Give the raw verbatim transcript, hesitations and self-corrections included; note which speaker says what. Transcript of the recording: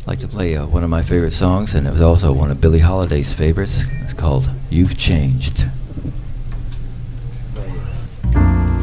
Speaker 1: like to play uh, one of my favorite songs, and it was also one of Billie Holiday's favorites. It's called "You've Changed."